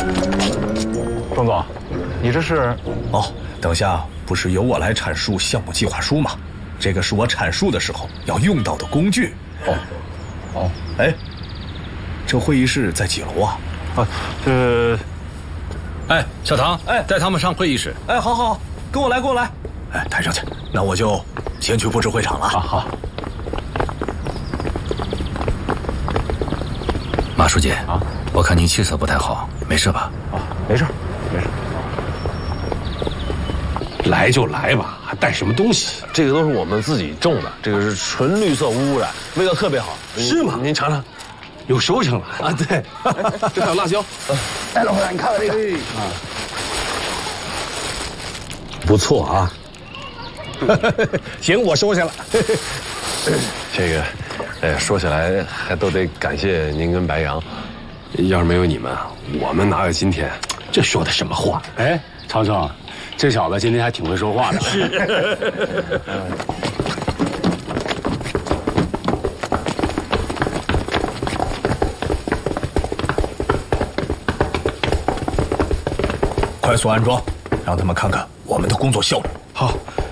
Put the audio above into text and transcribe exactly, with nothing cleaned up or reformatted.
庄总，你这是？ 哦，等下不是由我来阐述项目计划书吗？这个是我阐述的时候要用到的工具。 哦，哦， 哎，这会议室在几楼啊？ 啊，这…… 哎，小唐，哎，带他们上会议室。 哎，好好，跟我来，跟我来。哎，抬上去。那我就先去布置会场了。 啊，好。 马书记啊，我看您气色不太好，没事吧？ 啊，没事，没事。 来就来吧，还带什么东西？ 这个都是我们自己种的，这个是纯绿色无污染，味道特别好。 是吗？ 您尝尝。 有收成了啊！对， 这还有辣椒。 哎，老伙计，你看看这个啊， 不错啊。行，我收下了。 这个，哎，说起来还都得感谢您跟白杨， 要是没有你们，我们哪有今天？这说的什么话？ 哎，长生，这小子今天还挺会说话的。 是。 快速安装，让他们看看我们的工作效率。 好，